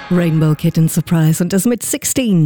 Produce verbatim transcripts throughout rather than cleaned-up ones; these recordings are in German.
Rainbow Kitten Surprise und das mit sechzehn.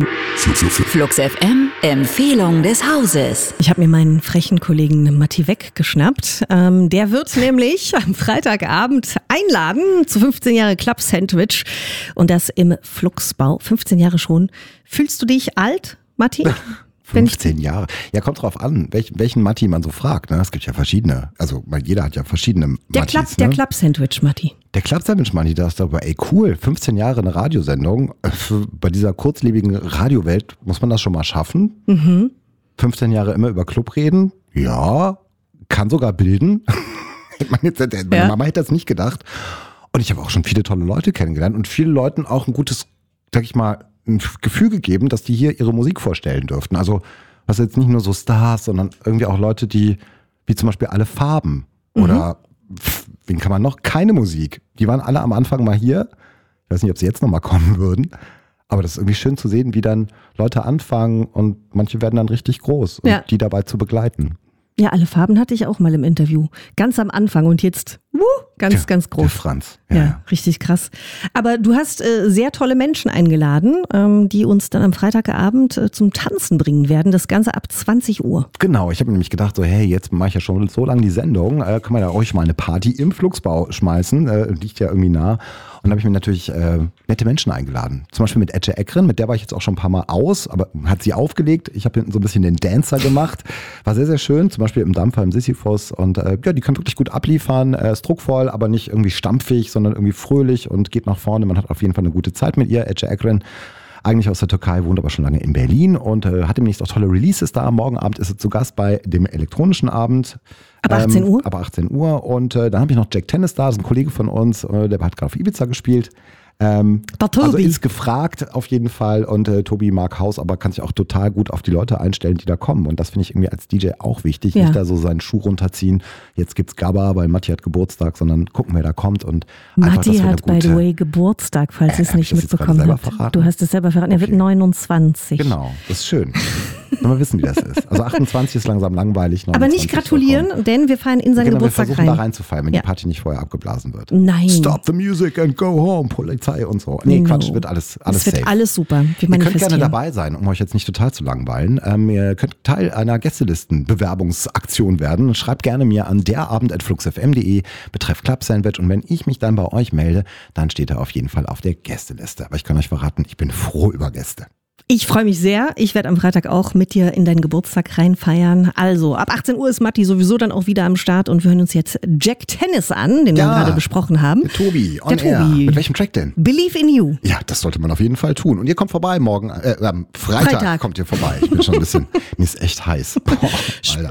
Flux F M, Empfehlung des Hauses. Ich habe mir meinen frechen Kollegen Matti weggeschnappt. Ähm, der wird nämlich am Freitagabend einladen zu fünfzehn Jahre Club Sandwich und das im Fluxbau. fünfzehn Jahre schon. Fühlst du dich alt, Matti? fünfzehn Jahre. Ja, kommt drauf an, welch, welchen Matti man so fragt. Ne? Es gibt ja verschiedene. Also jeder hat ja verschiedene der Mattis. Club, ne? Der Club Sandwich Matti. Der Club Sandwich Matti, da ist darüber, ey cool, fünfzehn Jahre eine Radiosendung. Für, bei dieser kurzlebigen Radiowelt muss man das schon mal schaffen. Mhm. fünfzehn Jahre immer über Club reden. Ja, kann sogar bilden. Ich meine, jetzt, meine ja. Mama hätte das nicht gedacht. Und ich habe auch schon viele tolle Leute kennengelernt und vielen Leuten auch ein gutes, sag ich mal, ein Gefühl gegeben, dass die hier ihre Musik vorstellen dürften. Also was jetzt nicht nur so Stars, sondern irgendwie auch Leute, die, wie zum Beispiel Alle Farben mhm. oder pff, wen kann man noch? Keine Musik. Die waren alle am Anfang mal hier. Ich weiß nicht, ob sie jetzt nochmal kommen würden. Aber das ist irgendwie schön zu sehen, wie dann Leute anfangen und manche werden dann richtig groß und ja. die dabei zu begleiten. Ja, Alle Farben hatte ich auch mal im Interview. Ganz am Anfang und jetzt wuh, ganz, der, ganz groß. Der Franz. Ja, ja, richtig krass. Aber du hast äh, sehr tolle Menschen eingeladen, ähm, die uns dann am Freitagabend äh, zum Tanzen bringen werden. Das Ganze ab zwanzig Uhr. Genau, ich habe mir nämlich gedacht, so hey, jetzt mache ich ja schon so lange die Sendung, äh, können wir da euch mal eine Party im Fluxbau schmeißen, äh, liegt ja irgendwie nah. Und da habe ich mir natürlich äh, nette Menschen eingeladen. Zum Beispiel mit Ece Ekren, mit der war ich jetzt auch schon ein paar Mal aus, aber hat sie aufgelegt. Ich habe hinten so ein bisschen den Dancer gemacht. War sehr, sehr schön, zum Beispiel im Dampfer, im Sisyphus. Und äh, ja, die kann wirklich gut abliefern, äh, ist druckvoll, aber nicht irgendwie stampfig, sondern irgendwie fröhlich und geht nach vorne. Man hat auf jeden Fall eine gute Zeit mit ihr. Ece Ekren, eigentlich aus der Türkei, wohnt aber schon lange in Berlin und äh, hat demnächst auch tolle Releases da. Morgen Abend ist sie zu Gast bei dem elektronischen Abend. Ab achtzehn Uhr? Ähm, ab achtzehn Uhr. Und äh, dann habe ich noch Jack Tennis da, das ist ein Kollege von uns, äh, der hat gerade auf Ibiza gespielt. Ähm, also ist gefragt auf jeden Fall und äh, Tobi mag Haus, aber kann sich auch total gut auf die Leute einstellen, die da kommen und das finde ich irgendwie als D J auch wichtig, ja. Nicht da so seinen Schuh runterziehen, jetzt gibt's Gabba, weil Matti hat Geburtstag, sondern gucken, wer da kommt und Matti einfach, hat by the way Geburtstag, falls äh, ihr es nicht mitbekommen habt. Du hast es selber verraten, er okay. wird neunundzwanzig. Genau, das ist schön. Mal wissen, wie das ist. Also achtundzwanzig ist langsam langweilig. Aber nicht gratulieren, denn wir feiern in seinen genau, Geburtstag rein. Wir versuchen rein. da reinzufeiern, wenn ja. die Party nicht vorher abgeblasen wird. Nein. Stop the music and go home, Polizei und so. Nee, no. Quatsch, wird alles, alles es wird safe. alles super. Wir ihr könnt gerne dabei sein, um euch jetzt nicht total zu langweilen. Ähm, ihr könnt Teil einer Gästelisten-Bewerbungsaktion werden. Schreibt gerne mir an derabend at fluxfm punkt de betreff Club Sandwich und wenn ich mich dann bei euch melde, dann steht er auf jeden Fall auf der Gästeliste. Aber ich kann euch verraten, ich bin froh über Gäste. Ich freue mich sehr. Ich werde am Freitag auch mit dir in deinen Geburtstag reinfeiern. Also, ab achtzehn Uhr ist Matti sowieso dann auch wieder am Start und wir hören uns jetzt Jack Tennis an, den ja, wir gerade besprochen haben. Der Tobi, on der air. Tobi. Mit welchem Track denn? Believe in You. Ja, das sollte man auf jeden Fall tun. Und ihr kommt vorbei morgen, äh, am Freitag, Freitag kommt ihr vorbei. Ich bin schon ein bisschen, mir ist echt heiß. Boah, Alter.